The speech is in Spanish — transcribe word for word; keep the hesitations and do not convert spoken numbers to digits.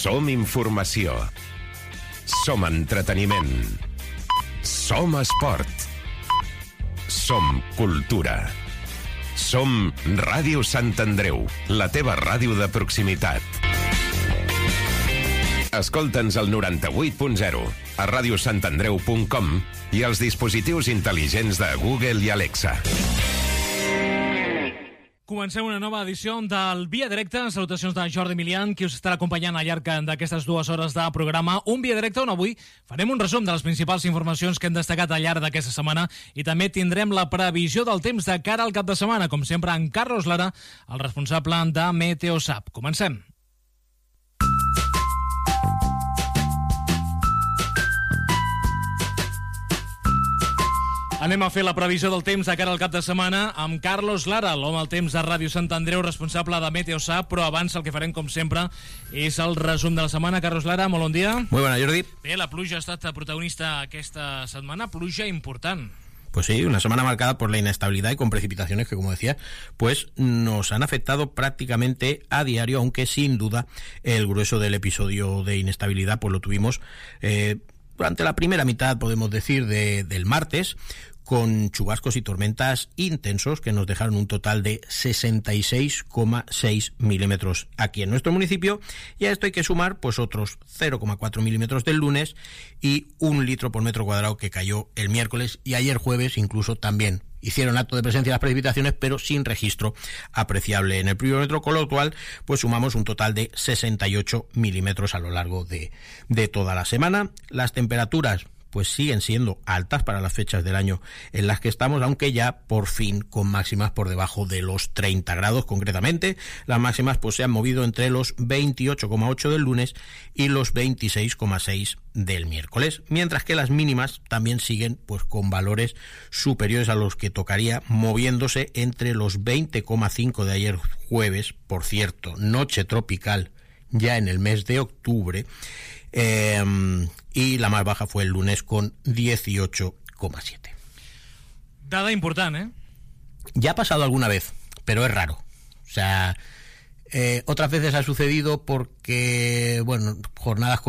Som informació. Som entreteniment. Som esport. Som cultura. Som Ràdio Sant Andreu, la teva ràdio de proximitat. Escolta'ns al noranta-vuit punt zero, a ràdio sant andreu punt com i als dispositius intel·ligents de Google i Alexa. Comencem una nova edició del Via Directe. Salutacions de Jordi Milian, qui us estarà acompanyant al llarg d'aquestes dues hores de programa. Un Via Directe on avui farem un resum de les principals informacions que hem destacat al llarg d'aquesta setmana i també tindrem la previsió del temps de cara al cap de setmana, com sempre en Carlos Lara, el responsable de Meteosat. Comencem. Anem a fer la previsió del temps de cara al cap de setmana amb Carlos Lara, l'home del temps de Ràdio Sant Andreu, responsable de Meteosat, però abans el que farem, com sempre, és el resum de la setmana. Carlos Lara, molt bon dia. Muy buena, Jordi. Bé, la pluja ha estat protagonista aquesta setmana, pluja important. Pues sí, una semana marcada por la inestabilidad y con precipitaciones que, como decía, pues nos han afectado prácticamente a diario, aunque sin duda el grueso del episodio de inestabilidad pues lo tuvimos eh, durante la primera mitad, podemos decir, de, del martes, con chubascos y tormentas intensos que nos dejaron un total de sesenta y seis coma seis milímetros aquí en nuestro municipio, y a esto hay que sumar pues otros cero coma cuatro milímetros del lunes y un litro por metro cuadrado que cayó el miércoles, y ayer jueves incluso también hicieron acto de presencia las precipitaciones, pero sin registro apreciable en el pluviómetro, con lo cual pues sumamos un total de sesenta y ocho milímetros a lo largo de, de toda la semana. Las temperaturas pues siguen siendo altas para las fechas del año en las que estamos, aunque ya por fin con máximas por debajo de los treinta grados concretamente. Las máximas pues se han movido entre los veintiocho coma ocho del lunes y los veintiséis coma seis del miércoles, mientras que las mínimas también siguen pues con valores superiores a los que tocaría, moviéndose entre los veinte coma cinco de ayer jueves, por cierto, noche tropical ya en el mes de octubre, Eh, y la más baja fue el lunes con dieciocho coma siete. Dada important, ¿eh? Ya ha pasado alguna vez, pero es raro. O sea, eh, otras veces ha sucedido porque, bueno, jornadas